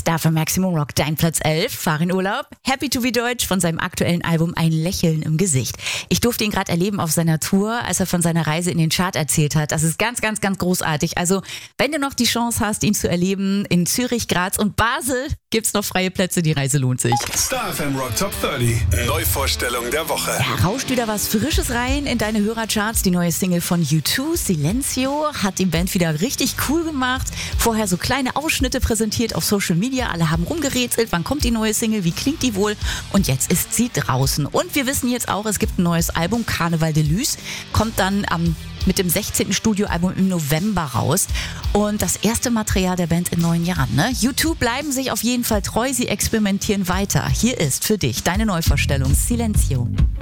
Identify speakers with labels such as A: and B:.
A: Star für Maximum Rock, dein Platz 11, fahr in Urlaub. Happy to be Deutsch von seinem aktuellen Album Ein Lächeln im Gesicht. Ich durfte ihn gerade erleben auf seiner Tour, als er von seiner Reise in den Chart erzählt hat. Das ist ganz, ganz, ganz großartig. Also, wenn du noch die Chance hast, ihn zu erleben, in Zürich, Graz und Basel gibt's noch freie Plätze, die Reise lohnt sich.
B: Star FM Rock Top 30, Neuvorstellung der Woche.
A: Ja, rauscht wieder was Frisches rein in deine Hörercharts. Die neue Single von U2, Silencio, hat die Band wieder richtig cool gemacht. Vorher so kleine Ausschnitte präsentiert auf Social Media. Alle haben rumgerätselt, wann kommt die neue Single, wie klingt die wohl? Und jetzt ist sie draußen. Und wir wissen jetzt auch, es gibt ein neues Album, Karneval Deluxe, kommt dann mit dem 16. Studioalbum im November raus. Und das erste Material der Band in 9 Jahren. Ne? U2 bleiben sich auf jeden Fall treu, sie experimentieren weiter. Hier ist für dich deine Neuvorstellung Silencio.